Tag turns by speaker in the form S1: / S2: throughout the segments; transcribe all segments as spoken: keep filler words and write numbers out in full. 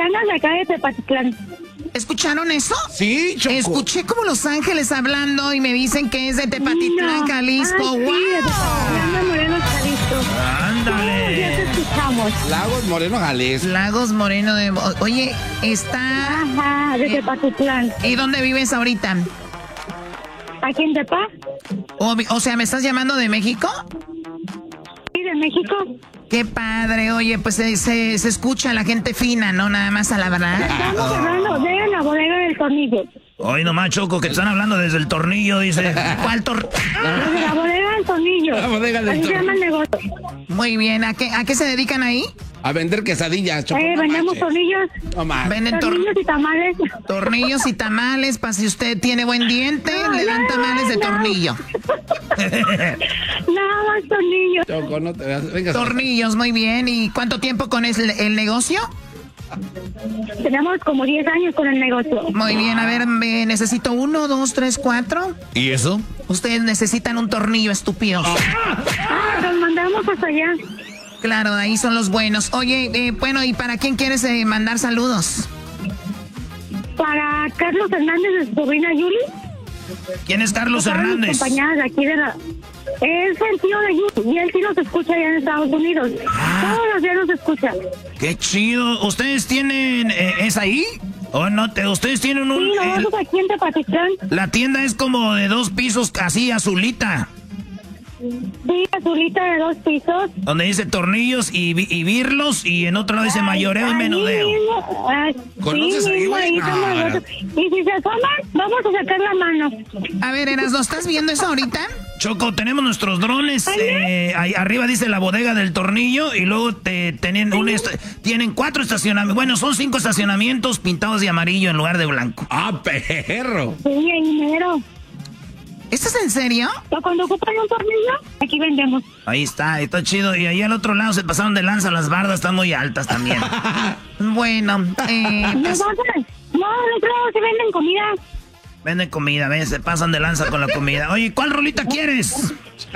S1: mexicanas de acá de Tepatitlán.
S2: ¿Escucharon eso?
S3: Sí, Choco.
S2: Escuché como Los Ángeles hablando y me dicen que es de Tepatitlán,
S1: No.
S2: Jalisco.
S1: Ay, sí,
S2: ¡Wow!
S1: de Tepatitlán de Morelos, Jalisco.
S4: Ándale.
S1: Ya te escuchamos.
S3: Lagos Moreno, Jalisco.
S2: Lagos Moreno de... Oye, está...
S1: Ajá, de Tepatitlán.
S2: ¿Y dónde vives ahorita?
S1: ¿Aquí en Tepa?
S2: O, o sea, ¿me estás llamando de México?
S1: Sí, de México.
S2: Qué padre, oye, pues se, se, se escucha a la gente fina, ¿no? Nada más a la verdad.
S1: Estamos hablando de la bodega del tornillo.
S4: Hoy nomás, Choco, que están hablando desde el tornillo, dice.
S2: ¿Cuál tor...?
S1: De la bodega del tornillo.
S3: La bodega del
S1: Así se
S3: tornillo.
S1: llama el negocio.
S2: Muy bien, ¿a qué, a qué se dedican ahí?
S3: A vender quesadillas, Choco.
S1: Eh,
S3: no
S1: vendemos
S3: manches.
S1: tornillos.
S3: No más.
S2: Venden tor-
S1: Tornillos y tamales.
S2: tornillos y tamales, para si usted tiene buen diente,
S1: No,
S2: le dan
S1: no,
S2: tamales de
S1: no.
S2: tornillo.
S1: Nada más tornillos.
S3: Choco, no te veas. Venga.
S2: Tornillos, muy bien. ¿Y cuánto tiempo con el, el negocio?
S1: Tenemos como diez años con el negocio.
S2: Muy bien, a ver, me necesito uno, dos, tres, cuatro.
S4: ¿Y eso?
S2: Ustedes necesitan un tornillo, estúpidos.
S1: Ah, los mandamos hasta allá.
S2: Claro, ahí son los buenos. Oye, eh, bueno, ¿y para quién quieres eh, mandar saludos?
S1: Para Carlos Hernández de su sobrina Yuli.
S4: ¿Quién es Carlos
S1: Todas mis
S4: Hernández?
S1: compañeras de aquí de la... Es el tío de Yuli y él sí nos escucha allá en Estados Unidos.
S4: Ah.
S1: Todos los días nos escucha.
S4: Qué chido. ¿Ustedes tienen... eh, ¿Es ahí? ¿O no? Te, ¿Ustedes tienen un...
S1: Sí,
S4: eh,
S1: nosotros aquí en Tepatitlán.
S4: la tienda es como de dos pisos, así, azulita.
S1: Sí, azulita de dos pisos.
S4: Donde dice tornillos y, vi- y birlos, y en otro lado dice mayoreo y
S1: Ahí
S4: menudeo.
S1: mismo, ah,
S3: ¿Conoces
S1: sí,
S3: ahí,
S1: mismo,
S3: güey?
S1: ahí
S3: No,
S1: estamos
S3: no.
S1: nosotros. Y si se asoman, vamos a sacar la mano.
S2: A ver, Eras, ¿no estás viendo eso ahorita?
S4: Choco, tenemos nuestros drones. Eh, ahí arriba dice la bodega del tornillo y luego te, tienen, un est- tienen cuatro estacionamientos. Bueno, son cinco estacionamientos pintados de amarillo en lugar de blanco.
S3: Ah, perro.
S1: Sí, ahí mero.
S2: ¿Estás en serio?
S1: O cuando ocupan un tornillo, aquí vendemos.
S4: Ahí está, está chido. Y ahí al otro lado se pasaron de lanza, las bardas están muy altas también.
S2: Bueno, eh,
S1: No,
S2: pues,
S1: no, no, no, se venden comida.
S4: Venden comida, ¿ves? Se pasan de lanza con la comida. Oye, ¿cuál rolita quieres?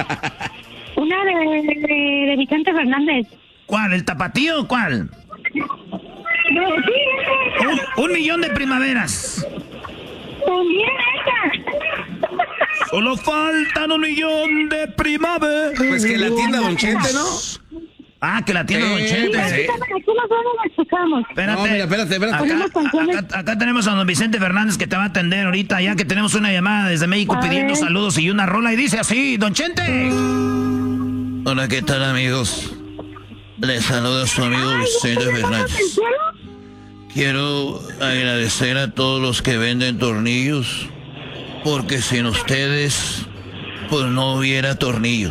S1: Una de, de, de Vicente Fernández.
S4: ¿Cuál? ¿El tapatío o cuál?
S1: No, sí, esa.
S4: Un, un millón de primaveras.
S1: También esa.
S4: Solo faltan un millón de primaveras.
S3: Pues que la tienda Don Chente, ¿no?
S4: Ah, que la tienda Don
S3: Eh,
S4: Chente.
S3: sí.
S1: Aquí nosotros la escuchamos.
S4: Espérate.
S3: No, mira, espérate, espérate.
S1: Ponemos canciones.
S4: Acá, acá- acá tenemos a don Vicente Fernández que te va a atender ahorita, ya que tenemos una llamada desde México
S1: A
S4: pidiendo
S1: ver.
S4: saludos y una rola y dice así, Don Chente.
S5: Hola, ¿qué tal, amigos? Les saluda su amigo Vicente Fernández.
S1: ¿El cielo?
S5: Quiero agradecer a todos los que venden tornillos, porque sin ustedes, pues no hubiera tornillos.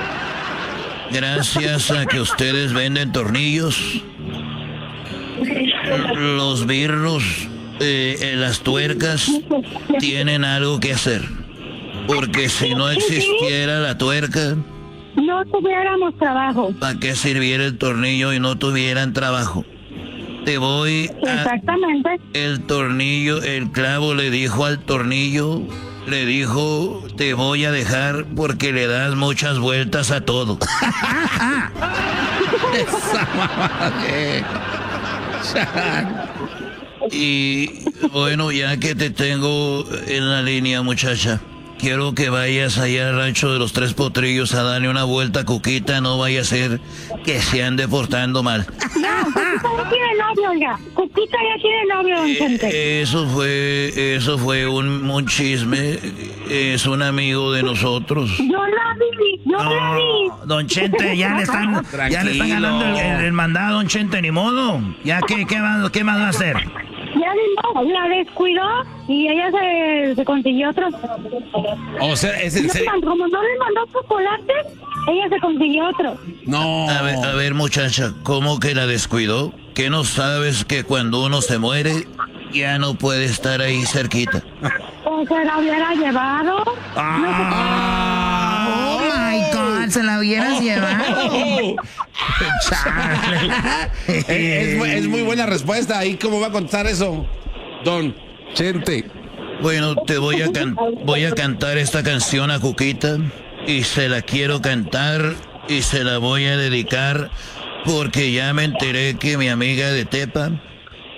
S5: Gracias a que ustedes venden tornillos, los birros, eh, eh, las tuercas, tienen algo que hacer. Porque si no existiera la tuerca,
S1: No tuviéramos trabajo.
S5: ¿para qué sirviera el tornillo y no tuvieran trabajo? Te voy a...
S1: Exactamente.
S5: El tornillo, el clavo le dijo al tornillo, le dijo, te voy a dejar porque le das muchas vueltas a todo.
S3: Esa mamá de-
S5: Y bueno, ya que te tengo en la línea, muchacha, quiero que vayas allá al rancho de los Tres Potrillos a darle una vuelta a Cuquita, no vaya a ser que se ande portando mal.
S1: No, Cuquita ya tiene novio ya. Cuquita ya tiene novio, don Chente.
S5: Eh, eso fue, eso fue un, un chisme, es un amigo de nosotros.
S1: Yo la vi, yo la vi.
S4: No, Don Chente, ya le están, ya le están ganando el, el- el mandado, Don Chente, ni modo. Ya, ¿qué, qué, más, qué más va a hacer?
S1: Ya ni modo, la descuidó y ella se, se consiguió otro.
S3: O sea, es en
S1: No,
S3: serio.
S1: como no le mandó chocolate, ella se consiguió otro.
S3: No.
S5: A ver, a ver, muchacha, ¿cómo que la descuidó? ¿Que no sabes que cuando uno se muere ya no puede estar ahí cerquita?
S1: O se la hubiera llevado.
S2: oh my God, se la hubieras llevado.
S3: Es, es mu- es muy buena respuesta. ¿Y cómo va a contestar eso, Don Chente?
S5: Bueno, te voy a, can- voy a cantar esta canción a Cuquita y se la quiero cantar y se la voy a dedicar porque ya me enteré que mi amiga de Tepa